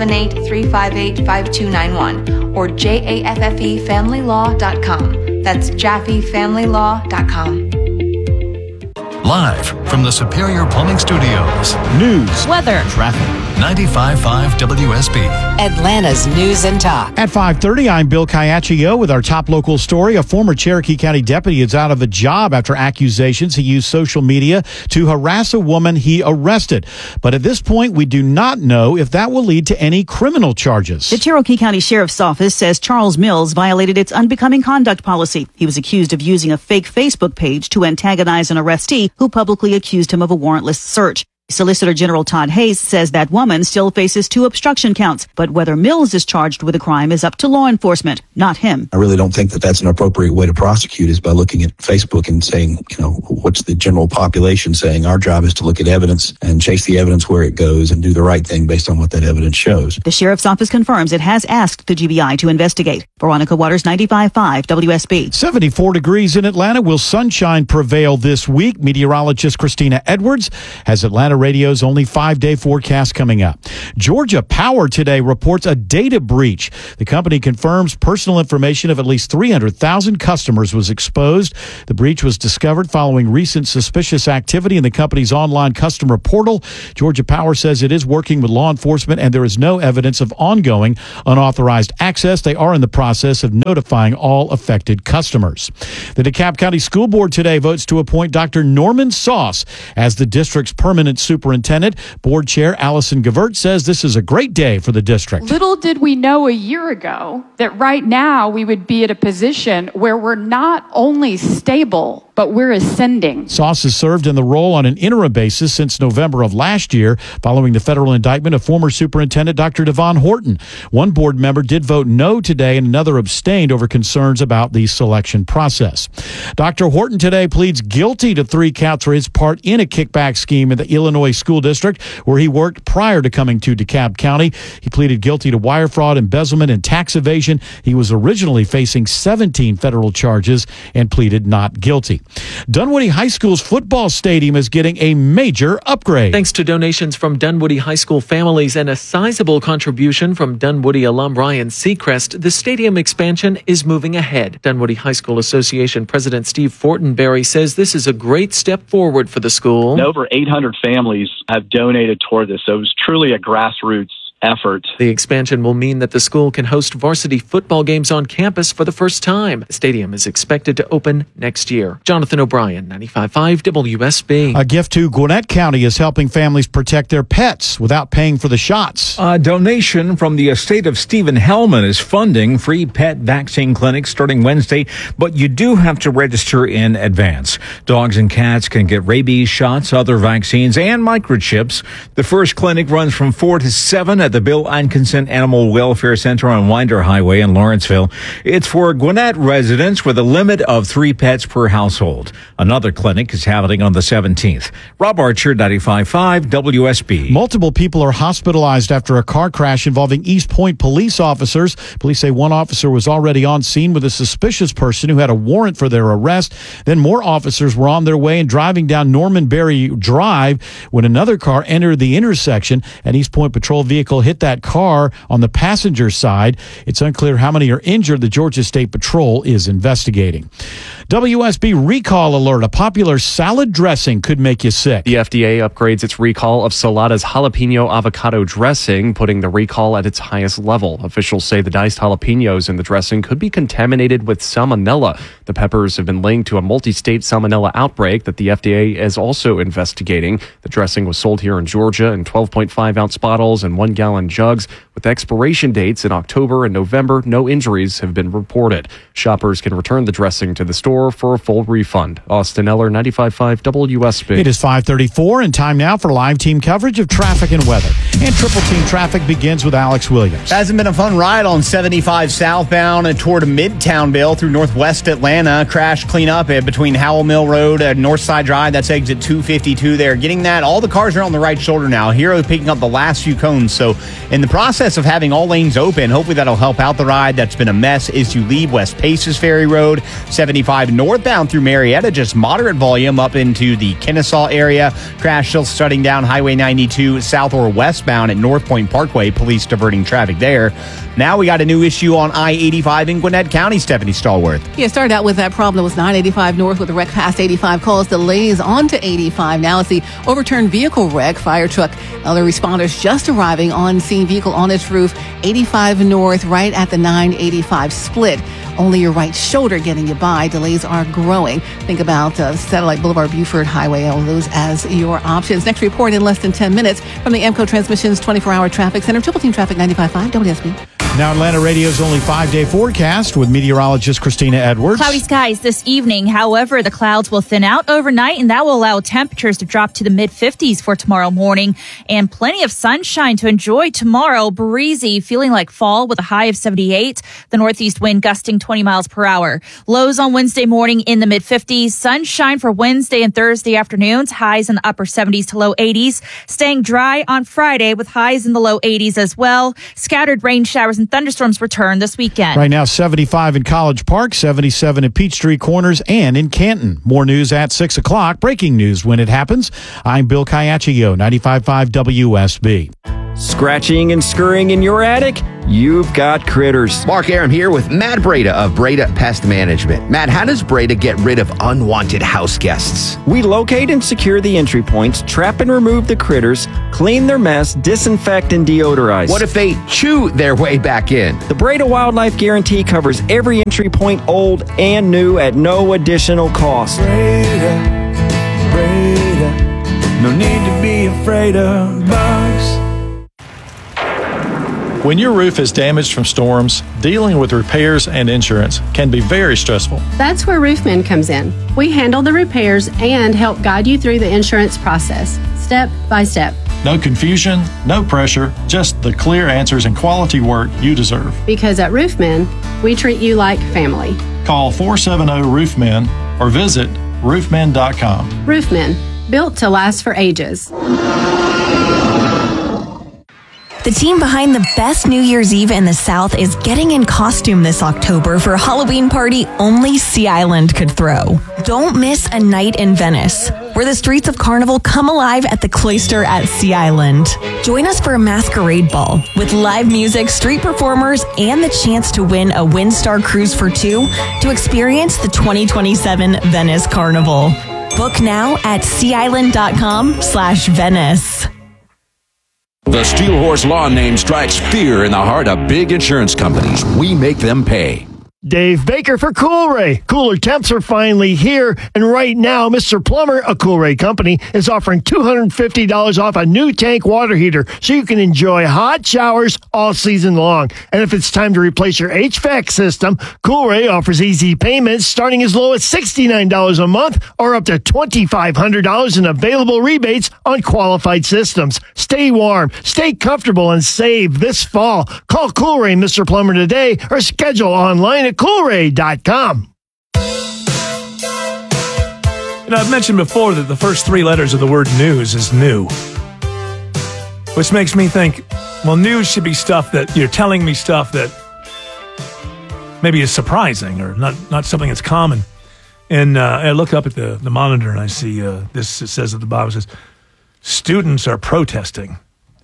678-358-5291 or JAFFEFamilyLaw.com. That's JaffeeFamilyLaw.com. Live from the Superior Plumbing Studios. News, weather, traffic. 95.5 WSB. Atlanta's News and Talk. At 5:30, I'm Bill Caiaccio with our top local story. A former Cherokee County deputy is out of a job after accusations he used social media to harass a woman he arrested. But at this point, we do not know if that will lead to any criminal charges. The Cherokee County Sheriff's Office says Charles Mills violated its unbecoming conduct policy. He was accused of using a fake Facebook page to antagonize an arrestee who publicly accused him of a warrantless search. Solicitor General Todd Hayes says that woman still faces 2 obstruction counts, but whether Mills is charged with a crime is up to law enforcement, not him. I really don't think that that's an appropriate way to prosecute, is by looking at Facebook and saying, what's the general population saying? Our job is to look at evidence and chase the evidence where it goes and do the right thing based on what that evidence shows. The Sheriff's Office confirms it has asked the GBI to investigate. Veronica Waters, 95.5 WSB. 74 degrees in Atlanta. Will sunshine prevail this week? Meteorologist Christina Edwards has Atlanta Atlanta Radio's only 5-day forecast coming up. Georgia Power today reports a data breach. The company confirms personal information of at least 300,000 customers was exposed. The breach was discovered following recent suspicious activity in the company's online customer portal. Georgia Power says it is working with law enforcement and there is no evidence of ongoing unauthorized access. They are in the process of notifying all affected customers. The DeKalb County School Board today votes to appoint Dr. Norman Sauce as the district's permanent superintendent. Board Chair Allison Gavert says this is a great day for the district. Little did we know a year ago that right now we would be at a position where we're not only stable, but we're ascending. Sauce has served in the role on an interim basis since November of last year, following the federal indictment of former Superintendent Dr. Devon Horton. One board member did vote no today and another abstained over concerns about the selection process. Dr. Horton today pleads guilty to 3 counts for his part in a kickback scheme in the Illinois School District, where he worked prior to coming to DeKalb County. He pleaded guilty to wire fraud, embezzlement, and tax evasion. He was originally facing 17 federal charges and pleaded not guilty. Dunwoody High School's football stadium is getting a major upgrade. Thanks to donations from Dunwoody High School families and a sizable contribution from Dunwoody alum Ryan Seacrest, the stadium expansion is moving ahead. Dunwoody High School Association President Steve Fortenberry says this is a great step forward for the school. And over 800 families have donated toward this, so it was truly a grassroots effort. The expansion will mean that the school can host varsity football games on campus for the first time. The stadium is expected to open next year. Jonathan O'Brien, 95.5 WSB. A gift to Gwinnett County is helping families protect their pets without paying for the shots. A donation from the estate of Stephen Hellman is funding free pet vaccine clinics starting Wednesday, but you do have to register in advance. Dogs and cats can get rabies shots, other vaccines, and microchips. The first clinic runs from 4 to 7 at the Bill Atkinson Animal Welfare Center on Winder Highway in Lawrenceville. It's for Gwinnett residents with a limit of 3 pets per household. Another clinic is happening on the 17th. Rob Archer, 95.5 WSB. Multiple people are hospitalized after a car crash involving East Point police officers. Police say one officer was already on scene with a suspicious person who had a warrant for their arrest. Then more officers were on their way and driving down Norman Berry Drive when another car entered the intersection. An East Point patrol vehicle hit that car on the passenger side. It's unclear how many are injured. The Georgia State Patrol is investigating. WSB recall alert. A popular salad dressing could make you sick. The FDA upgrades its recall of Salada's jalapeno avocado dressing, putting the recall at its highest level. Officials say the diced jalapenos in the dressing could be contaminated with salmonella. The peppers have been linked to a multi-state salmonella outbreak that the FDA is also investigating. The dressing was sold here in Georgia in 12.5-ounce bottles and 1-gallon jugs with expiration dates in October and November. No injuries have been reported. Shoppers can return the dressing to the store for a full refund. Austin Eller, 95.5 WSB. It is 5:34 and time now for live team coverage of traffic and weather. And triple team traffic begins with Alex Williams. Hasn't been a fun ride on 75 southbound and toward Midtownville through northwest Atlanta. Crash cleanup between Howell Mill Road and Northside Drive. That's exit 252 there. Getting that. All the cars are on the right shoulder now. Hero picking up the last few cones. So in the process of having all lanes open, hopefully that'll help out the ride. That's been a mess as you leave West Paces Ferry Road. 75 northbound through Marietta, just moderate volume up into the Kennesaw area. Crash still shutting down Highway 92 south or westbound at North Point Parkway. Police diverting traffic there. Now we got a new issue on I-85 in Gwinnett County. Stephanie Stallworth. Yeah, started out with that problem. It was 985 north with a wreck past 85 caused delays onto 85. Now it's the overturned vehicle wreck. Fire truck, other responders just arriving on scene. Vehicle on its roof. 85 north right at the 985 split. Only your right shoulder getting you by. Delays are growing. Think about Satellite Boulevard, Buford Highway, all those as your options. Next report in less than 10 minutes from the AMCO Transmissions 24-hour traffic center. Triple Team Traffic 95.5 WSB. Now Atlanta Radio's only 5-day forecast with meteorologist Christina Edwards. Cloudy skies this evening. However, the clouds will thin out overnight, and that will allow temperatures to drop to the mid-50s for tomorrow morning. And plenty of sunshine to enjoy tomorrow. Breezy, feeling like fall with a high of 78. The northeast wind gusting 20 miles per hour. Lows on Wednesday morning in the mid-50s. Sunshine for Wednesday and Thursday afternoons. Highs in the upper 70s to low 80s. Staying dry on Friday with highs in the low 80s as well. Scattered rain showers in and thunderstorms return this weekend. Right now, 75 in College Park, 77 at Peachtree Corners, and in Canton. More news at 6 o'clock. Breaking news when it happens. I'm Bill Caiaccio, 95.5 WSB. Scratching and scurrying in your attic? You've got critters. Mark Aram here with Matt Breda of Breda Pest Management. Matt, how does Breda get rid of unwanted house guests? We locate and secure the entry points, trap and remove the critters, clean their mess, disinfect and deodorize. What if they chew their way back in? The Breda Wildlife Guarantee covers every entry point, old and new, at no additional cost. Breda, no need to be afraid of bugs. When your roof is damaged from storms, dealing with repairs and insurance can be very stressful. That's where Roofmen comes in. We handle the repairs and help guide you through the insurance process, step by step. No confusion, no pressure, just the clear answers and quality work you deserve. Because at Roofmen, we treat you like family. Call 470-ROOFMEN or visit roofmen.com. Roofmen, built to last for ages. The team behind the best New Year's Eve in the South is getting in costume this October for a Halloween party only Sea Island could throw. Don't miss a night in Venice, where the streets of Carnival come alive at the Cloister at Sea Island. Join us for a masquerade ball with live music, street performers, and the chance to win a Windstar cruise for two to experience the 2027 Venice Carnival. Book now at seaisland.com/Venice. The Steel Horse Lawn name strikes fear in the heart of big insurance companies. We make them pay. Dave Baker for Coolray. Cooler temps are finally here, and right now, Mr. Plumber, a Coolray company, is offering $250 off a new tank water heater so you can enjoy hot showers all season long. And if it's time to replace your HVAC system, Coolray offers easy payments starting as low as $69 a month or up to $2,500 in available rebates on qualified systems. Stay warm, stay comfortable, and save this fall. Call Coolray, Mr. Plumber, today or schedule online at Coolray.com. I've mentioned before that the first three letters of the word news is new, which makes me think, well, news should be stuff that you're telling me stuff that maybe is surprising or not something that's common. And I look up at the monitor and I see this. It says at the bottom, it says, students are protesting.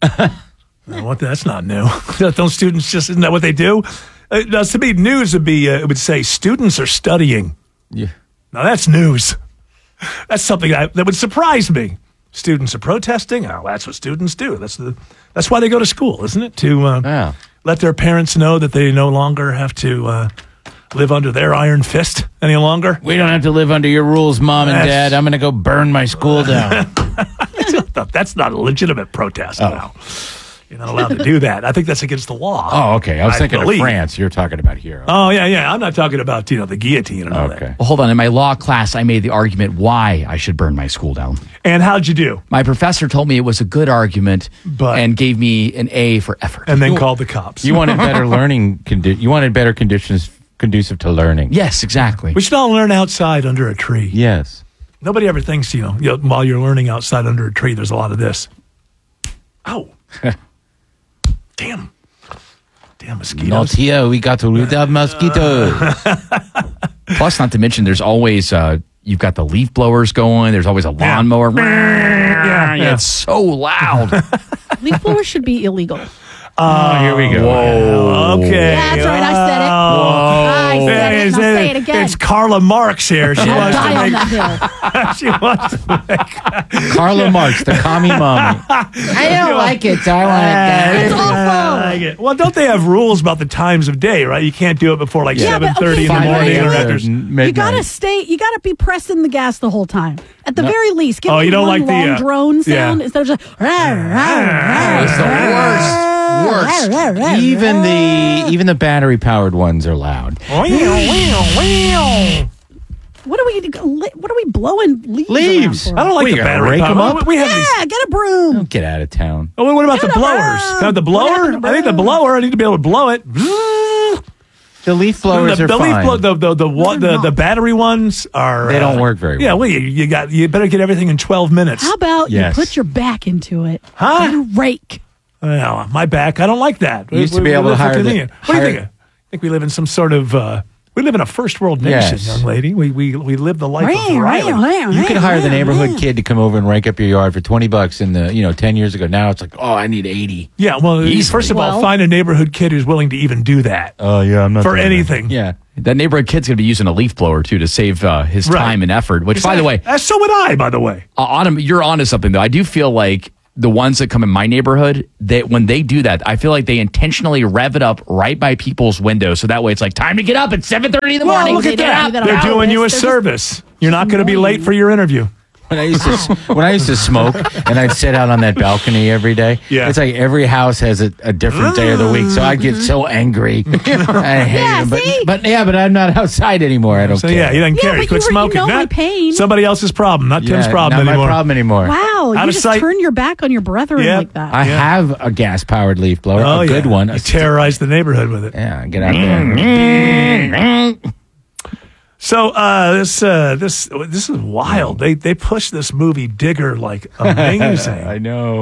That's not new. Don't students just, isn't that what they do? To me, news would be, it would say, students are studying. Yeah. Now, that's news. That's something that would surprise me. Students are protesting. Oh, that's what students do. That's why they go to school, isn't it? To let their parents know that they no longer have to live under their iron fist any longer. We don't have to live under your rules, Mom and Dad. I'm going to go burn my school down. That's not a legitimate protest now. You're not allowed to do that. I think that's against the law. Oh, okay. I was thinking of France. You're talking about here. Oh, yeah. I'm not talking about, the guillotine and all that. Well, hold on. In my law class, I made the argument why I should burn my school down. And how'd you do? My professor told me it was a good argument and gave me an A for effort. And then called the cops. You wanted better learning. You wanted better conditions conducive to learning. Yes, exactly. We should all learn outside under a tree. Yes. Nobody ever thinks, while you're learning outside under a tree, there's a lot of this. Ow. Damn mosquitoes. Not here. We got rid of mosquitoes. Plus, not to mention, there's always, you've got the leaf blowers going. There's always a lawnmower. Yeah. It's so loud. Leaf blowers should be illegal. Here we go. Whoa. Okay. Yeah, that's right. I said it. Whoa. I said it. And I'll say it again. It's Carla Marx here. She I'll wants die to on make. that hill. She wants to make. Carla Marx, the commie mommy. I don't like it. I want it. It's awful. I like it. Well, don't they have rules about the times of day, right? You can't do it before 7:30 in the morning or after midnight. You gotta be pressing the gas the whole time. At the very least, give me you don't one like long drone sound instead of just. It's the worst. Even the battery powered ones are loud. What are we blowing leaves? I don't like the battery powered. Get a broom. Don't get out of town. Oh, what about the blowers? Can I have the blower? I need the blower. I need to be able to blow it. The leaf blowers are fine. The battery ones are. They don't work very well. Yeah, well, you better get everything in 12 minutes. How about you put your back into it? Huh? And rake. Well, my back, I don't like that. You used to be able to hire What do you think? I think we live in some sort of, we live in a first world nation, young lady. We live the life of variety. You could hire the neighborhood kid to come over and rake up your yard for $20 in the 10 years ago. Now it's like, oh, I need 80. Yeah, well, first of all, find a neighborhood kid who's willing to even do that. Oh, yeah, I'm not for anything. Yeah. That neighborhood kid's going to be using a leaf blower, too, to save his time and effort, which, by the way... So would I, by the way. Autumn, you're onto something, though. I do feel like the ones that come in my neighborhood, when they do that, I feel like they intentionally rev it up right by people's windows. So that way it's like, time to get up at 7:30 in the morning. Look at that. They're doing you a service. You're not going to be late for your interview. When I used to smoke and I'd sit out on that balcony every day, it's like every house has a different day of the week. So I'd get so angry. I hate it. But I'm not outside anymore. I don't care. Yeah, you don't care. You quit smoking. My pain. Somebody else's problem, not Tim's problem not anymore. my problem anymore. Wow, you just turn your back on your brethren like that. I have a gas-powered leaf blower, a good one. You terrorize the neighborhood with it. Yeah, get out there. So this is wild. They pushed this movie Digger like amazing. I know.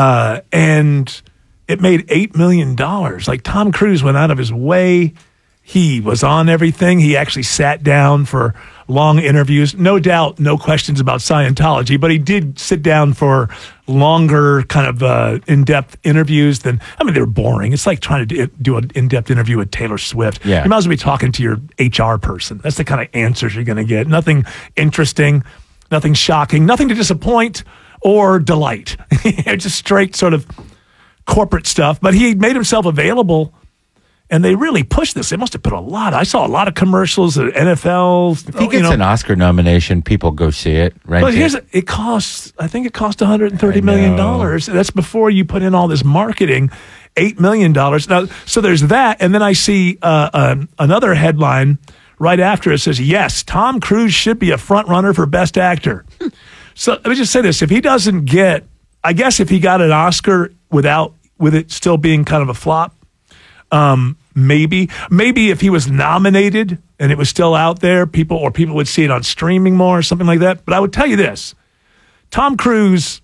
And it made $8 million. Like Tom Cruise went out of his way. He was on everything. He actually sat down for long interviews. No doubt, no questions about Scientology, but he did sit down for longer kind of in-depth interviews they were boring. It's like trying to do an in-depth interview with Taylor Swift. Yeah. You might as well be talking to your HR person. That's the kind of answers you're going to get. Nothing interesting, nothing shocking, nothing to disappoint or delight. Just straight sort of corporate stuff. But he made himself available. And they really pushed this. They must have put a lot. I saw a lot of commercials at NFL. If he gets an Oscar nomination, people go see it, right? But it costs, I think it cost $130 million. That's before you put in all this marketing, $8 million. Now, so there's that. And then I see another headline right after it says, yes, Tom Cruise should be a front runner for Best Actor. So let me just say this. If he doesn't get, I guess if he got an Oscar with it still being kind of a flop, maybe if he was nominated and it was still out there, people would see it on streaming more or something like that. But I would tell you this, Tom Cruise,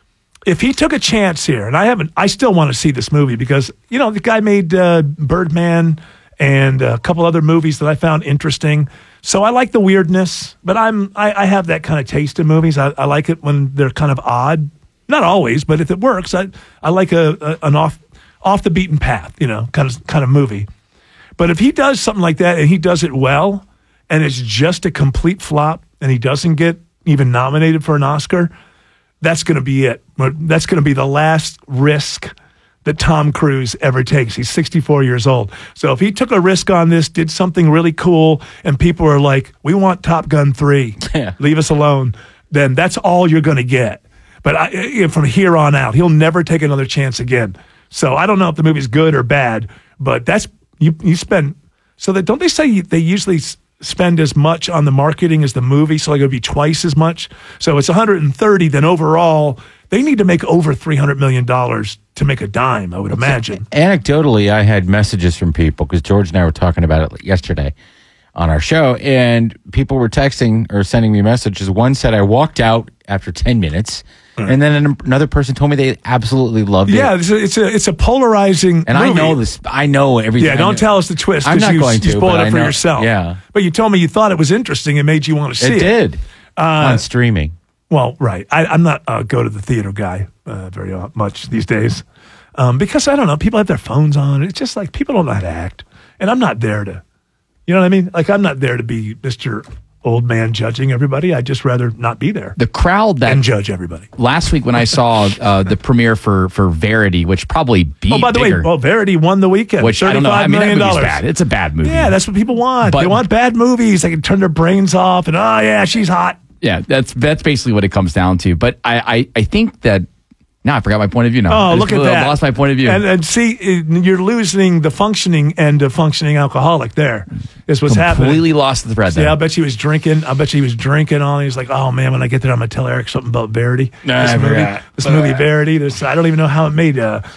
if he took a chance here, and I still want to see this movie because, the guy made Birdman and a couple other movies that I found interesting. So I like the weirdness, but I have that kind of taste in movies. I like it when they're kind of odd. Not always, but if it works, I like an off the beaten path, kind of movie. But if he does something like that and he does it well and it's just a complete flop and he doesn't get even nominated for an Oscar, that's going to be it. That's going to be the last risk that Tom Cruise ever takes. He's 64 years old. So if he took a risk on this, did something really cool, and people are like, we want Top Gun 3, leave us alone, then that's all you're going to get. But from here on out, he'll never take another chance again. So I don't know if the movie's good or bad, but that's you spend. So that don't they say they usually spend as much on the marketing as the movie? So like it would be twice as much. So it's 130. Then overall, they need to make over $300 million to make a dime, I would imagine. Anecdotally, I had messages from people because George and I were talking about it yesterday on our show, and people were texting or sending me messages. One said, I walked out after 10 minutes. And then another person told me they absolutely loved it. Yeah, it's a polarizing and movie. I know this. I know everything. Yeah, don't tell us the twist. I'm not going to. You spoiled it for yourself. Yeah. But you told me you thought it was interesting. It made you want to see it. It did. On streaming. Well, right. I'm not a go to the theater guy very much these days because, I don't know, people have their phones on. It's just like people don't know how to act. And I'm not there to, you know what I mean? Like I'm not there to be Mr. Old man judging everybody. I'd just rather not be there. The crowd that and judge everybody. Last week when I saw the premiere for Verity, which probably beat. Oh, by the Bigger, way, Verity won the weekend. Which I don't know. I mean, that movie's $35 bad. It's a bad movie. Yeah, that's what people want. But they want bad movies. They can turn their brains off and she's hot. Yeah, that's basically what it comes down to. But I think that. Now I forgot my point of view. Now. Oh, look at that! I lost my point of view. And see, you're losing the functioning end of functioning alcoholic. There is what's happening. Completely lost the thread. Yeah, I bet he was drinking. I bet he was drinking all. He's like, oh man, when I get there, I'm gonna tell Eric something about Verity. This movie Verity. I don't even know how it made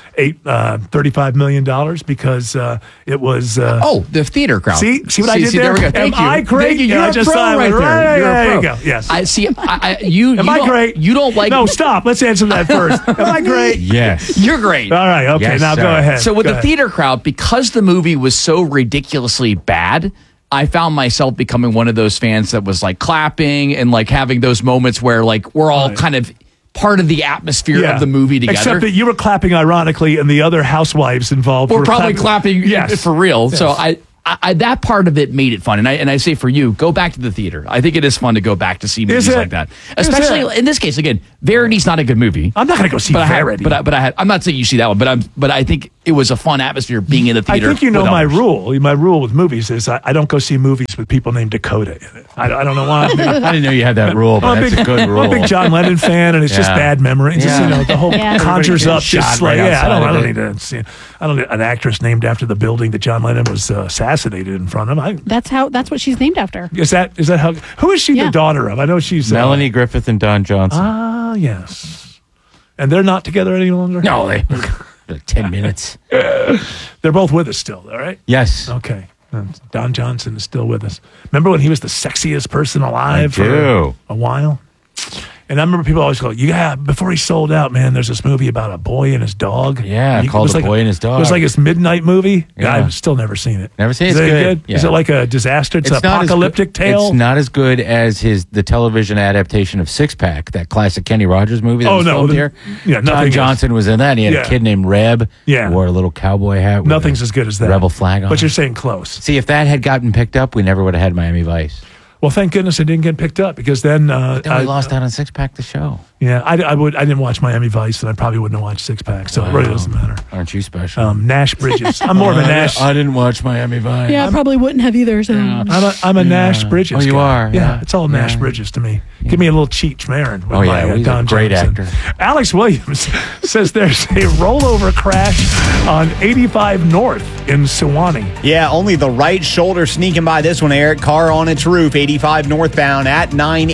$35 million because it was. The theater crowd. See what I did there? There we go. Thank you. I great? You're I a just pro right there. There you go. Yes. I see. Am I great? You don't like. No, stop. Let's answer that first. Am I great? Yes. You're great. All right. Okay. Yes, now sir. go ahead. So with Go the ahead. theater crowd, because the movie was so ridiculously bad, I found myself becoming one of those fans that was like clapping and like having those moments where like we're all kind of part of the atmosphere of the movie together. Except that you were clapping ironically, and the other housewives involved We're probably clapping yes. for real. Yes. So I that part of it made it fun. And I say for you, go back to the theater. I think it is fun to go back to see movies like that. Especially in this case, again, Verity's not a good movie. I'm not going to go see Verity. I'm not saying you see that one, but I think it was a fun atmosphere being in the theater. I think you know with my others. rule. My rule with movies is I don't go see movies with people named Dakota in it. I don't know why. I didn't know you had that rule, but that's a good rule. I'm a big John Lennon fan, and it's just bad memory. Just, the whole conjures up. Just like, I don't need to see. I don't need an actress named after the building that John Lennon was assassinated in front of. That's what she's named after. Is that how? Who is she the daughter of? I know she's Melanie Griffith and Don Johnson. Ah, yes. And they're not together any longer? No, they 10 minutes. They're both with us still, all right? Yes. Okay. Don Johnson is still with us. Remember when he was the sexiest person alive for a while? And I remember people always go, before he sold out, man, there's this movie about a boy and his dog. Yeah, called The Boy and His Dog. It was like his midnight movie. Yeah. I've still never seen it. Never seen it. Is It's it good. Is it like a disaster? It's an apocalyptic tale? It's not as good as the television adaptation of Six Pack, that classic Kenny Rogers movie that was filmed here. Yeah, Don Johnson was in that, and he had a kid named Reb. Yeah. Wore a little cowboy hat. With Nothing's as good as that. Rebel flag on But it. you're saying close. See, if that had gotten picked up, we never would have had Miami Vice. Well, thank goodness it didn't get picked up because then Then we lost out on Six Pack, the show. Yeah, I didn't watch Miami Vice, and I probably wouldn't have watched Six Pack, so it really doesn't matter. Aren't you special? Nash Bridges. I'm more of a Nash. I didn't watch Miami Vice. Yeah, I probably wouldn't have either. So. I'm a Nash Bridges. Oh, you guy. are? Yeah, it's all Nash Bridges to me. Give me a little Cheech Marin. With he's Don a great Johnson. actor. Alex Williams says there's a rollover crash on 85 North in Sewanee. Yeah, only the right shoulder sneaking by this one, Eric. Car on its roof, 85 northbound at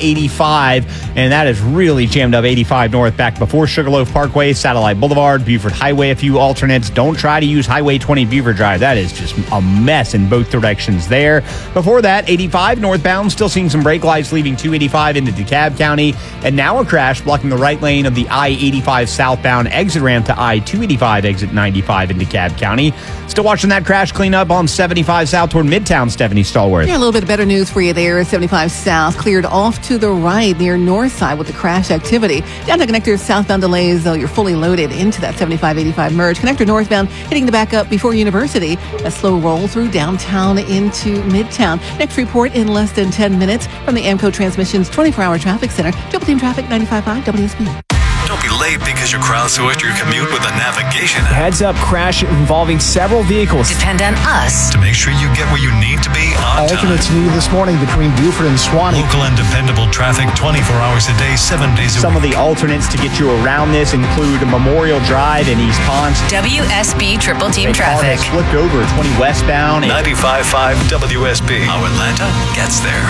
985. And that is really jammed up 85 north back before Sugarloaf Parkway, Satellite Boulevard, Buford Highway, a few alternates. Don't try to use Highway 20 Beaver Drive. That is just a mess in both directions there. Before that, 85 northbound, still seeing some brake lights leaving 285 into DeKalb County. And now a crash blocking the right lane of the I-85 southbound exit ramp to I-285 exit 95 in DeKalb County. Still watching that crash clean up on 75 south toward Midtown, Stephanie Stallworth. Yeah, a little bit of better news for you there. 75 South cleared off to the right near North Side with the crash activity. Down to connector southbound delays, though you're fully loaded into that 75-85 merge. Connector northbound hitting the back up before University. A slow roll through downtown into Midtown. Next report in less than 10 minutes from the AMCO Transmissions 24-hour traffic center. Triple Team Traffic 95.5 WSB. Don't be late because you crowdsourced your commute with a navigation app. Heads up crash involving several vehicles. Depend on us To make sure you get where you need to be on time. Alternates needed this morning between Buford and Swanee. Local and dependable traffic 24 hours a day, 7 days a Some week. of the alternates to get you around this include Memorial Drive in East Ponce. WSB Triple Team A car Traffic. has flipped over 20 westbound. 95.5 WSB. How Atlanta gets there.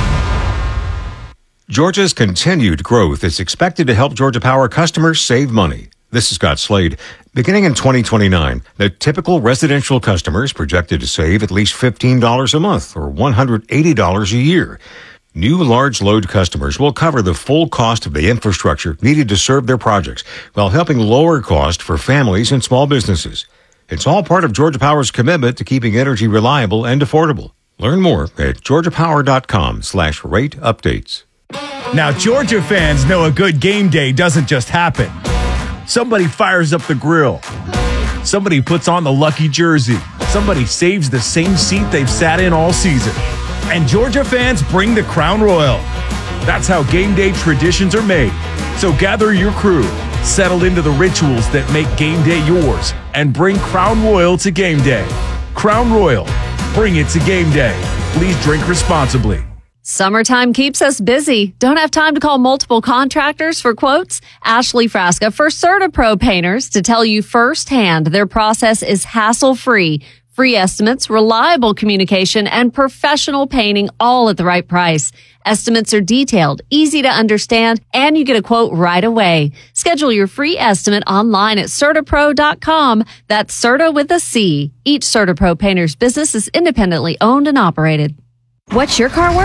Georgia's continued growth is expected to help Georgia Power customers save money. This is Scott Slade. Beginning in 2029, the typical residential customer is projected to save at least $15 a month or $180 a year. New large load customers will cover the full cost of the infrastructure needed to serve their projects while helping lower cost for families and small businesses. It's all part of Georgia Power's commitment to keeping energy reliable and affordable. Learn more at georgiapower.com/rate updates. Now, Georgia fans know a good game day doesn't just happen. Somebody fires up the grill. Somebody puts on the lucky jersey. Somebody saves the same seat they've sat in all season. And Georgia fans bring the Crown Royal. That's how game day traditions are made. So gather your crew, settle into the rituals that make game day yours, and bring Crown Royal to game day. Crown Royal, bring it to game day. Please drink responsibly. Summertime keeps us busy. Don't have time to call multiple contractors for quotes? Ashley Frasca for CertaPro Painters to tell you firsthand their process is hassle-free. Free estimates, reliable communication, and professional painting all at the right price. Estimates are detailed, easy to understand, and you get a quote right away. Schedule your free estimate online at CertaPro.com. That's Certa with a C. Each CertaPro Painters business is independently owned and operated. What's your car worth?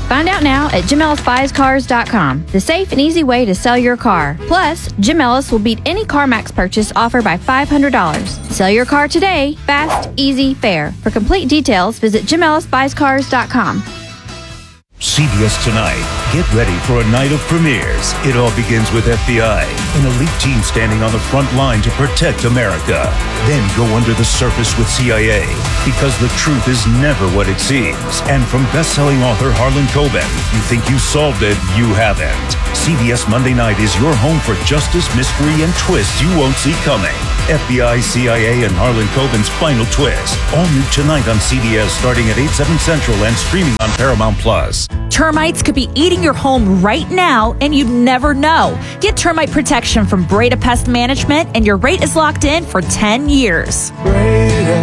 Find out now at JimEllisBuysCars.com, the safe and easy way to sell your car. Plus, Jim Ellis will beat any CarMax purchase offered by $500. Sell your car today, fast, easy, fair. For complete details, visit JimEllisBuysCars.com. CBS Tonight. Get ready for a night of premieres. It all begins with FBI, an elite team standing on the front line to protect America. Then go under the surface with CIA, because the truth is never what it seems. And from best-selling author Harlan Coben, you think you solved it, you haven't. CBS Monday Night is your home for justice, mystery, and twists you won't see coming. FBI, CIA, and Harlan Coben's final twist. All new tonight on CBS starting at 8/7 Central and streaming on Paramount Plus. Termites could be eating your home right now, and you'd never know. Get termite protection from Breda Pest Management, and your rate is locked in for 10 years. Breda,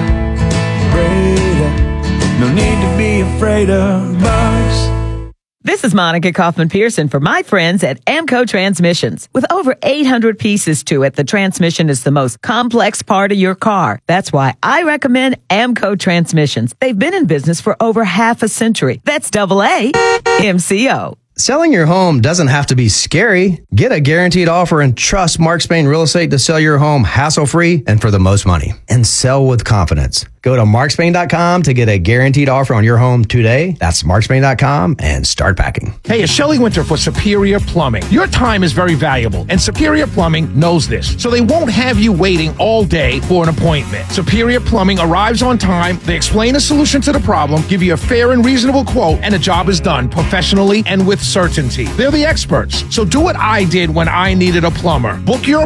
no need to be afraid of bugs. This is Monica Kaufman-Pearson for my friends at Amco Transmissions. With over 800 pieces to it, the transmission is the most complex part of your car. That's why I recommend Amco Transmissions. They've been in business for over half a century. That's AAMCO. Selling your home doesn't have to be scary. Get a guaranteed offer and trust Mark Spain Real Estate to sell your home hassle-free and for the most money. And sell with confidence. Go to markspain.com to get a guaranteed offer on your home today. That's markspain.com and start packing. Hey, it's Shelley Winter for Superior Plumbing. Your time is very valuable, and Superior Plumbing knows this. So they won't have you waiting all day for an appointment. Superior Plumbing arrives on time, they explain a solution to the problem, give you a fair and reasonable quote, and the job is done professionally and with certainty. They're the experts. So do what I did when I needed a plumber. Book your